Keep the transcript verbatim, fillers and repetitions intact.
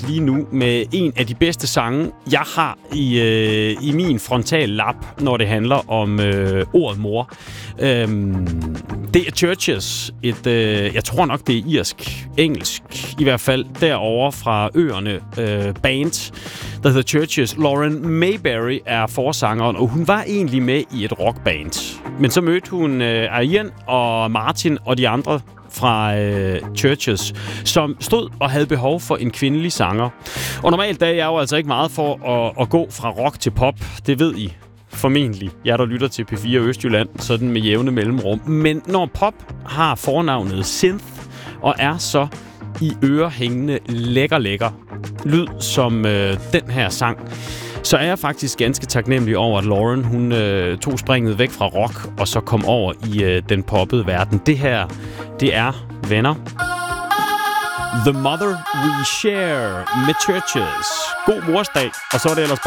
lige nu med en af de bedste sange, jeg har i, øh, i min frontallap, når det handler om øh, ordet mor. Øhm, det er Churches. Et, øh, jeg tror nok, det er irsk, engelsk, i hvert fald derovre fra øerne øh, band, der hedder Churches. Lauren Mayberry er forsangeren, og hun var egentlig med i et rockband. Men så mødte hun øh, Ian og Martin og de andre fra øh, Churches, som stod og havde behov for en kvindelig sanger. Og normalt er jeg jo altså ikke meget for at, at gå fra rock til pop. Det ved I formentlig. Jeg der lytter til P fire Østjylland, sådan med jævne mellemrum. Men når pop har fornavnet synth og er så i ørehængende lækker lækker lyd som øh, den her sang, så er jeg faktisk ganske taknemmelig over, at Lauren hun øh, tog springet væk fra rock og så kom over i øh, den poppede verden. Det her, det er, venner, The Mother We Share med Churches. God morsdag, og så er det ellers